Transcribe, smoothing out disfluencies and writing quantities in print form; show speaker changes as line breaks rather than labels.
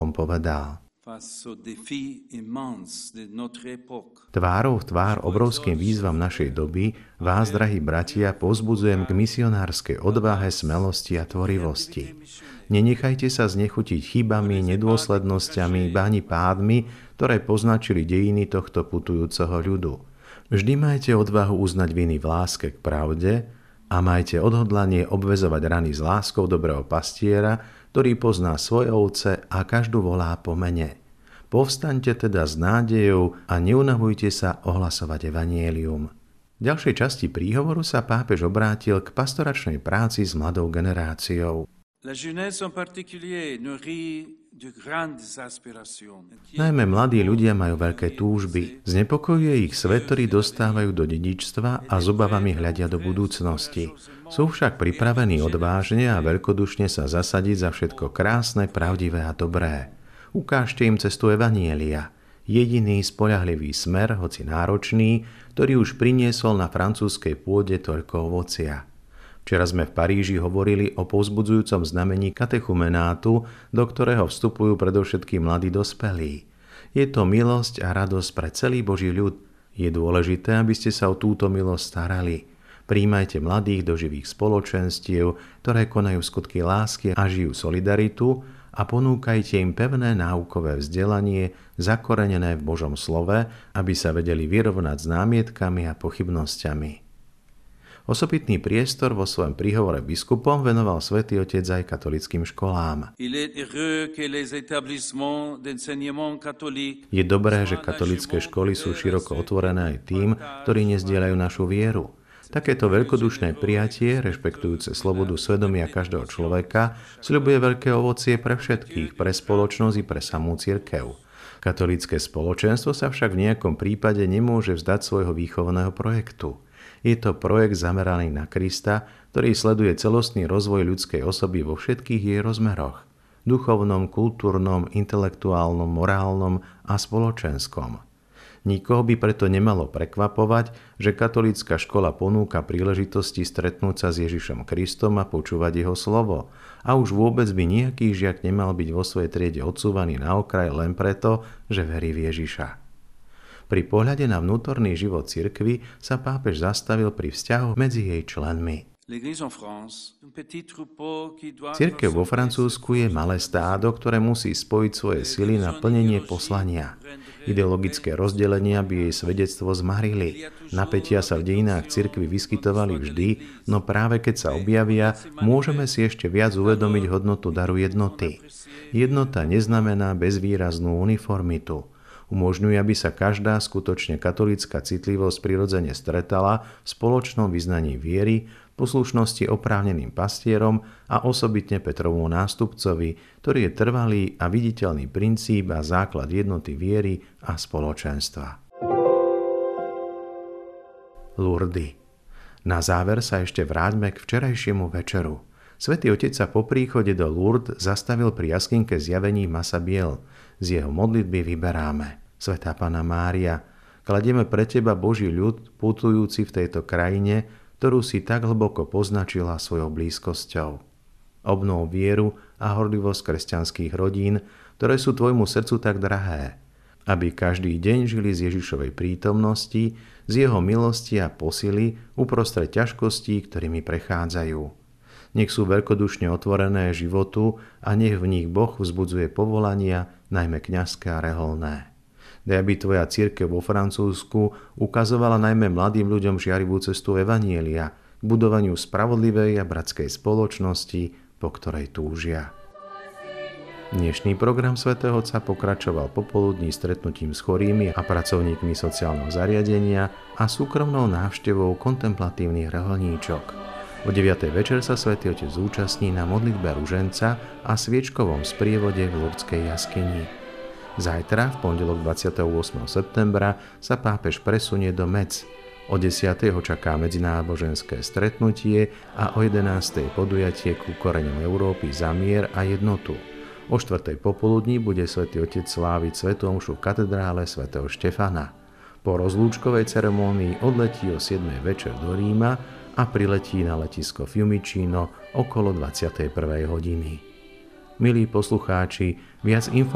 úsmevom povedal: Tvárou v tvár obrovským výzvam našej doby vás, drahí bratia, povzbudzujem k misionárskej odvahe, smelosti a tvorivosti. Nenechajte sa znechutiť chybami, nedôslednosťami, ba ani pádmi, ktoré poznačili dejiny tohto putujúceho ľudu. Vždy majte odvahu uznať viny v láske k pravde a majte odhodlanie obväzovať rany s láskou dobrého pastiera, ktorý pozná svoje ovce a každú volá po mene. Povstaňte teda s nádejou a neunavujte sa ohlasovať evanjelium. V ďalšej časti príhovoru sa pápež obrátil k pastoračnej práci s mladou generáciou. Najmä mladí ľudia majú veľké túžby. Znepokojuje ich svet, ktorý dostávajú do dedičstva a s obavami hľadia do budúcnosti. Sú však pripravení odvážne a veľkodušne sa zasadiť za všetko krásne, pravdivé a dobré. Ukážte im cestu evanjelia, jediný spoľahlivý smer, hoci náročný, ktorý už priniesol na francúzskej pôde toľko ovocia. Včera sme v Paríži hovorili o povzbudzujúcom znamení katechumenátu, do ktorého vstupujú predovšetkým mladí dospelí. Je to milosť a radosť pre celý Boží ľud. Je dôležité, aby ste sa o túto milosť starali. Prijímajte mladých do živých spoločenstiev, ktoré konajú skutky lásky a žijú solidaritu, a ponúkajte im pevné náukové vzdelanie, zakorenené v Božom slove, aby sa vedeli vyrovnať s námietkami a pochybnosťami. Osobitný priestor vo svojom príhovore biskupom venoval Svätý Otec aj katolíckym školám. Je dobré, že katolícke školy sú široko otvorené aj tým, ktorí nezdieľajú našu vieru. Takéto veľkodušné prijatie, rešpektujúce slobodu svedomia každého človeka, sľubuje veľké ovocie pre všetkých, pre spoločnosť i pre samú cirkev. Katolícke spoločenstvo sa však v nejakom prípade nemôže vzdať svojho výchovného projektu. Je to projekt zameraný na Krista, ktorý sleduje celostný rozvoj ľudskej osoby vo všetkých jej rozmeroch. Duchovnom, kultúrnom, intelektuálnom, morálnom a spoločenskom. Nikoho by preto nemalo prekvapovať, že katolícka škola ponúka príležitosti stretnúť sa s Ježišom Kristom a počúvať jeho slovo. A už vôbec by nejaký žiak nemal byť vo svojej triede odsúvaný na okraj len preto, že verí v Ježiša. Pri pohľade na vnútorný život cirkvi sa pápež zastavil pri vzťahu medzi jej členmi. Cirkev vo Francúzsku je malé stádo, ktoré musí spojiť svoje sily na plnenie poslania. Ideologické rozdelenia by jej svedectvo zmarili. Napätia sa v dejinách cirkvi vyskytovali vždy, no práve keď sa objavia, môžeme si ešte viac uvedomiť hodnotu daru jednoty. Jednota neznamená bezvýraznú uniformitu. Umožňuje, aby sa každá skutočne katolícka citlivosť prirodzene stretala v spoločnom vyznaní viery, poslušnosti oprávneným pastierom a osobitne Petrovmu nástupcovi, ktorý je trvalý a viditeľný princíp a základ jednoty viery a spoločenstva. Lourdes. Na záver sa ešte vráťme k včerajšiemu večeru. Svätý Otec sa po príchode do Lourdes zastavil pri jaskinke zjavení Massabielle. Z jeho modlitby vyberáme: Svätá Panna Mária, kladieme pre Teba Boží ľud, putujúci v tejto krajine, ktorú si tak hlboko poznačila svojou blízkosťou. Obnov vieru a horlivosť kresťanských rodín, ktoré sú Tvojmu srdcu tak drahé, aby každý deň žili z Ježišovej prítomnosti, z jeho milosti a posily uprostred ťažkostí, ktorými prechádzajú. Nech sú veľkodušne otvorené životu a nech v nich Boh vzbudzuje povolania, najmä kňazské a reholné. Daj, aby Tvoja cirkev vo Francúzsku ukazovala najmä mladým ľuďom žiarivú cestu evanjelia k budovaniu spravodlivej a bratskej spoločnosti, po ktorej túžia. Dnešný program svätého Otca pokračoval popoludní stretnutím s chorými a pracovníkmi sociálneho zariadenia a súkromnou návštevou kontemplatívnych reholníčok. O 9. večer sa svätý Otec zúčastní na modlitbe ruženca a sviečkovom sprievode v Lourdskej jaskyni. Zajtra, v pondelok 28. septembra, sa pápež presunie do Metz. O 10. ho čaká medzináboženské stretnutie a o 11. podujatie ku koreňom Európy za mier a jednotu. O 4. popoludní bude svätý Otec sláviť svätú omšu v katedrále svätého Štefana. Po rozlúčkovej ceremonii odletí o 7. večer do Ríma a priletí na letisko Fiumicino okolo 21. hodiny. Milí poslucháči, viac informácií